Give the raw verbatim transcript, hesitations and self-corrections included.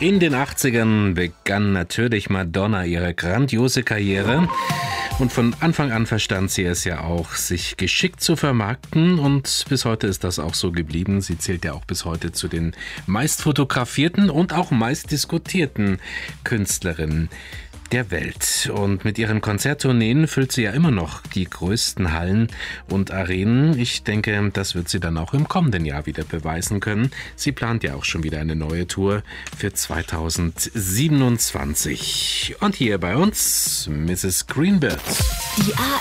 In den achtzigern begann natürlich Madonna ihre grandiose Karriere. Und von Anfang an verstand sie es ja auch, sich geschickt zu vermarkten, und bis heute ist das auch so geblieben. Sie zählt ja auch bis heute zu den meist fotografierten und auch meist diskutierten Künstlerinnen der Welt. Und mit ihren Konzerttourneen füllt sie ja immer noch die größten Hallen und Arenen. Ich denke, das wird sie dann auch im kommenden Jahr wieder beweisen können. Sie plant ja auch schon wieder eine neue Tour für zweitausendsiebenundzwanzig. Und hier bei uns Misses Greenbird. Die A